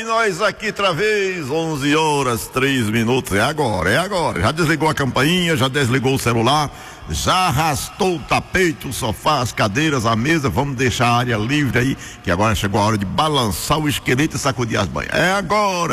nós aqui outra vez, 11 horas, 3 minutos, é agora. Já desligou a campainha, já desligou o celular, já arrastou o tapete, o sofá, as cadeiras, a mesa, vamos deixar a área livre aí, que agora chegou a hora de balançar o esqueleto e sacudir as banhas. É agora.